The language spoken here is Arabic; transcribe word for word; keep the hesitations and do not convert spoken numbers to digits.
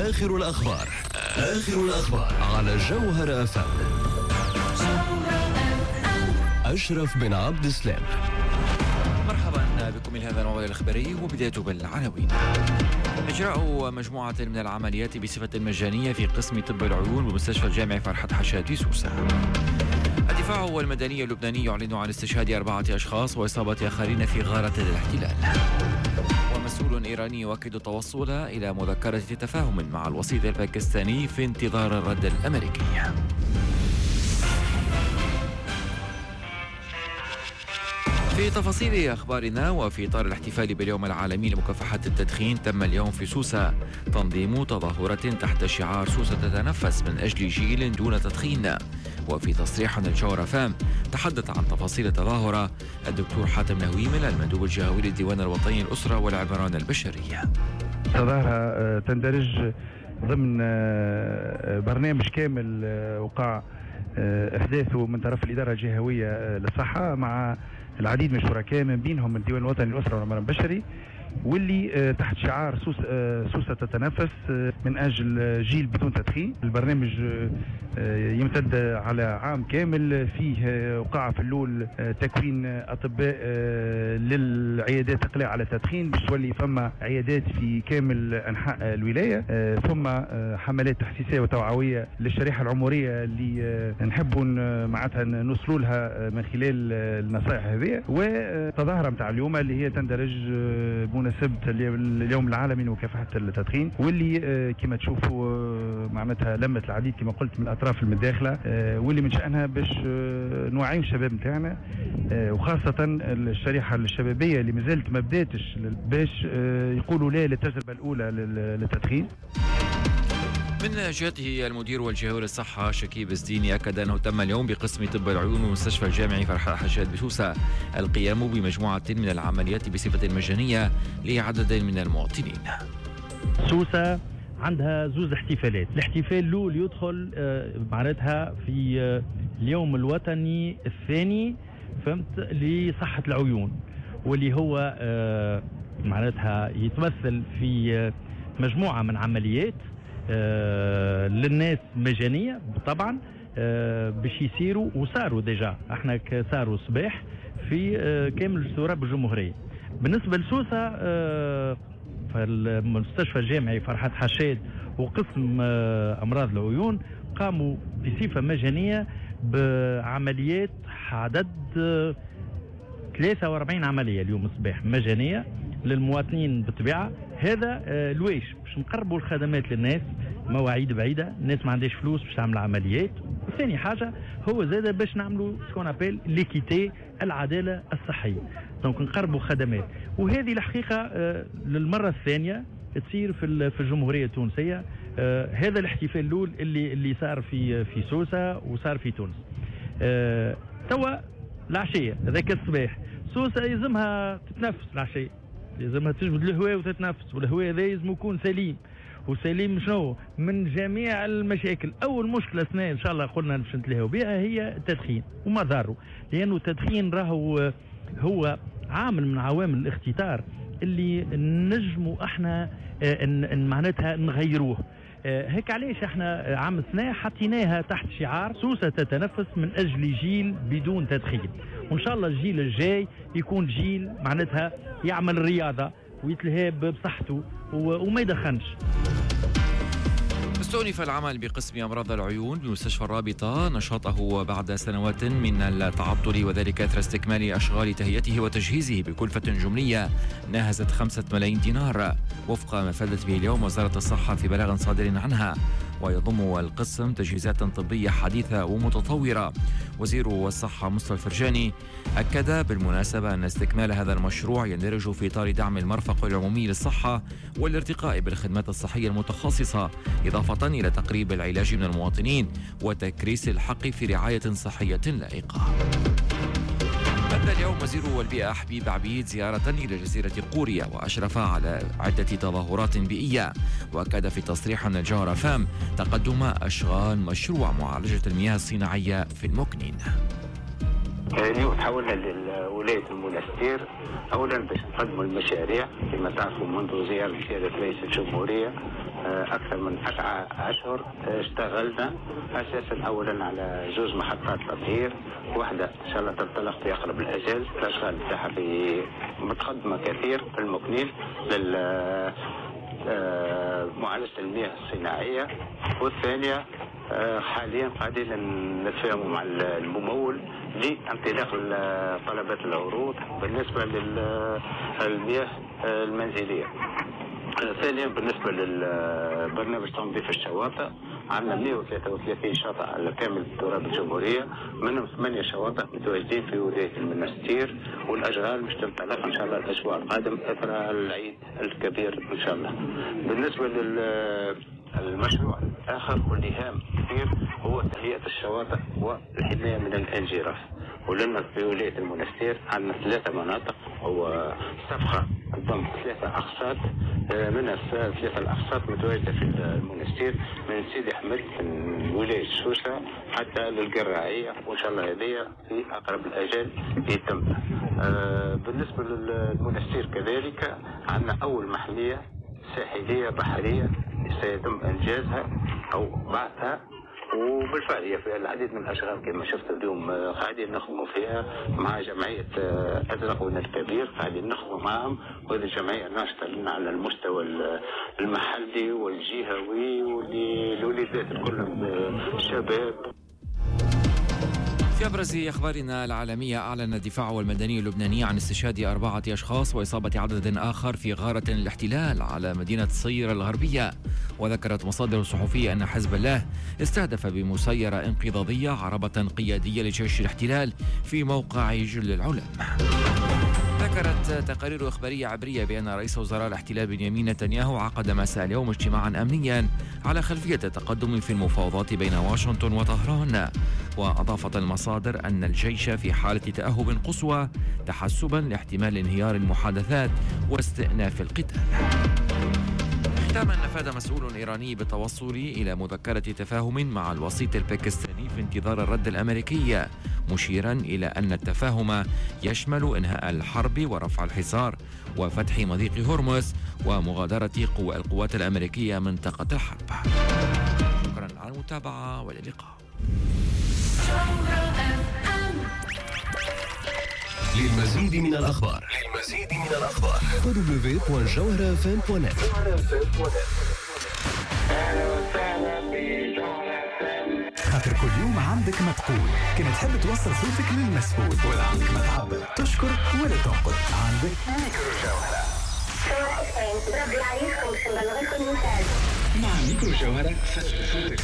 آخر الأخبار آخر الأخبار على جوهر أف أم. أشرف بن عبد السلام. مرحبا بكم من هذا الموضوع الإخباري وبدايته بالعناوين. إجراء مجموعة من العمليات بصفة مجانية في قسم طب العيون بمستشفى الجامعي فرحات حشاد في سوسة. الدفاع والمدني اللبناني يعلن عن استشهاد أربعة أشخاص وإصابة آخرين في غارة الاحتلال. ومسؤول إيراني يؤكد التوصل إلى مذكرة تفاهم مع الوسيط الباكستاني في انتظار الرد الأمريكي. في تفاصيل أخبارنا، وفي إطار الاحتفال باليوم العالمي لمكافحة التدخين، تم اليوم في سوسة تنظيم تظاهرة تحت شعار سوسة تتنفس من أجل جيل دون تدخين. وفي تصريح عن الجوهر أف أم تحدث عن تفاصيل التظاهرة الدكتور حاتم نهويمل المندوب الجهوي للديوان الوطني للأسرة والعمران البشرية. تظاهرة تندرج ضمن برنامج كامل وقع إحداثه من طرف الإدارة الجهوية للصحة مع العديد من الشركاء من بينهم الديوان الوطني للأسرة والعمران البشري، واللي تحت شعار سوسة, سوسة تتنفس من أجل جيل بدون تدخين. البرنامج يمتد على عام كامل، فيه وقع في اللول تكوين أطباء للعيادات الإقلاع على التدخين باش تولي فما عيادات في كامل أنحاء الولاية، ثم حملات تحسيسية وتوعوية للشريحة العمرية اللي نحبوا معناتها نوصلوا لها من خلال النصائح هذه. وتظاهرة متاع اليوم اللي هي تندرج بمناسبة اليوم العالمي لمكافحة التدخين، واللي كما تشوفوا معناتها لمت العديد كما قلت من الأطراف المتداخلة، واللي من شأنها باش نوعيو الشباب نتاعنا وخاصة الشريحة الشبابية اللي مازالت ما بداتش باش يقولوا لا للتجربة الأولى للتدخين. من جهته المدير والجهوي للصحة شكيب الزديني أكد أنه تم اليوم بقسم طب العيون ومستشفى الجامعي فرحات حشاد بسوسة القيام بمجموعة من العمليات بصفة مجانية لعدد من المواطنين. سوسة عندها زوز احتفالات. الاحتفال الأول يدخل معناتها في اليوم الوطني الثاني فهمت لصحة العيون، واللي هو معناتها يتمثل في مجموعة من عمليات آه للناس مجانية طبعا، آه باش يسيروا وصاروا ديجا احنا صاروا صباح في آه كامل السورة الجمهورية. بالنسبة لسوسة آه فالمستشفى الجامعي فرحات حشاد وقسم آه أمراض العيون قاموا بصفة مجانية بعمليات عدد آه ثلاثة وأربعين عملية اليوم الصباح مجانية للمواطنين بالطبيعة. هذا آه الويش باش نقربوا الخدمات للناس، مواعيد بعيدة، الناس ما عندهاش فلوس باش تعمل عمليات. وثاني حاجة هو زاد باش نعملوا سكون ابيل ليكيتي، العدالة الصحية، دونك نقربوا خدمات. وهذه الحقيقة آه للمرة الثانية تصير في في الجمهورية التونسية. آه هذا الاحتفال الأول اللي اللي صار في في سوسة وصار في تونس. آه توا العشية هذاك الصباح سوسة يلزمها تتنفس، العشية يلزمها تجبد الهواء وتتنفس، والهواء هذا لازم يكون سليم. وسليم شنو؟ من جميع المشاكل. اول مشكله اثنين ان شاء الله قلنا باش نتلهوا بها هي التدخين ومضاره، لانه التدخين راهو هو عامل من عوامل الاختطار اللي نجموا احنا معناتها نغيروه. هيك علاش احنا عام اثنين حطيناها تحت شعار سوسة تتنفس من اجل جيل بدون تدخين، وان شاء الله الجيل الجاي يكون جيل معناتها يعمل رياضة ويتلهى بصحته وما يدخنش. استؤنف العمل بقسم أمراض العيون بمستشفى الرابطة نشاطه بعد سنوات من التعطل، وذلك إثر استكمال أشغال تهيئته وتجهيزه بكلفة جملية ناهزت خمسة ملايين دينار وفق ما فادت به اليوم وزارة الصحة في بلاغ صادر عنها. ويضم القسم تجهيزات طبية حديثة ومتطورة. وزير الصحة مصطفى الفرجاني أكد بالمناسبة أن استكمال هذا المشروع يندرج في إطار دعم المرفق العمومي للصحة والارتقاء بالخدمات الصحية المتخصصة، إضافة إلى تقريب العلاج من المواطنين وتكريس الحق في رعاية صحية لائقة. أدى اليوم وزير البيئة حبيب عبيد زيارة إلى جزيرة قوريا وأشرف على عدة تظاهرات بيئية، وأكد في تصريح عن الجوهر أف أم تقدم أشغال مشروع معالجة المياه الصناعية في المكنين. اليوم تحولنا لولاية المنستير أولا باش نقدموا المشاريع كما تعرفوا منذ زيارة سيادة رئيس الجمهورية أكثر من تسعة أشهر اشتغلنا أساسا أولا على جوز محطات تطهير، واحدة إن شاء الله تنطلق في أقرب الأجال، الأشغال تاعها في متقدمة كثير في المكنين لل معالجة المياه الصناعية، والثانية حاليا قاعدين نتفاهموا مع الممول لانطلاق طلبات العروض بالنسبة للمياه المنزلية. ثانيا بالنسبة للبرنامج تنظيف الشواطئ، عندنا مئة وثلاثة وثلاثين شاطئ على كامل تراب الجمهورية، منهم ثمانية شواطئ متواجدين في ولاية المنستير، والأشغال مش تنطلق إن شاء الله الأسبوع القادم أثر العيد الكبير إن شاء الله. بالنسبة للمشروع الآخر واللي هام كثير هو تهيئة الشواطئ والحماية من الانجراف، ولنا في ولاية المنستير عندنا ثلاثة مناطق هو صفقة تضم ثلاثة أقساط، منها ثلاثة الأقساط متواجدة في المنستير من سيدي أحمد من ولاية شوشة حتى للقراعية، وإن شاء الله هذه في أقرب الأجال يتم. بالنسبة للمنستير كذلك عندنا أول محلية ساحلية بحرية سيتم إنجازها أو بعثها، وبالفعل هي فيها العديد من الاشغال كما شفت اليوم قاعدين نخدموا فيها مع جمعيه ازرق الكبير، قاعدين نخدموا معهم، وهذه الجمعيه ناشطه لنا على المستوى المحلي والجهوي والوليدات كلهم الشباب. في أبرز أخبارنا العالمية، أعلن الدفاع المدني اللبناني عن استشهاد أربعة أشخاص وإصابة عدد آخر في غارة الاحتلال على مدينة صير الغربية. وذكرت مصادر صحفية أن حزب الله استهدف بمسيرة انقضاضية عربة قيادية لجيش الاحتلال في موقع جل العلم. ذكرت تقارير إخبارية عبرية بأن رئيس وزراء الاحتلال بنيامين نتنياهو عقد مساء اليوم اجتماعا أمنيا على خلفية التقدم في المفاوضات بين واشنطن وطهران. وأضافت المصادر أن الجيش في حالة تأهب قصوى تحسبا لاحتمال انهيار المحادثات واستئناف القتال. ختاما، نفاد مسؤول إيراني بالتوصل إلى مذكرة تفاهم مع الوسيط الباكستاني في انتظار الرد الأمريكي، مشيرا إلى أن التفاهم يشمل إنهاء الحرب ورفع الحصار وفتح مضيق هرمز ومغادرة قوى القوات الأمريكية منطقة الحرب. شكرا على المتابعة والى اللقاء. للمزيد من الأخبار للمزيد من الأخبار دبليو دبليو دبليو دوت جوهرة إف إم دوت نت. خاطر كل يوم عندك ما تقول، كنت تحب توصل صوتك للمسؤول ولا عندك ما تعبر، تشكر ولا تنقد، عندك ميكرو جوهرة. مع ميكرو جوهرة فتح صوتك.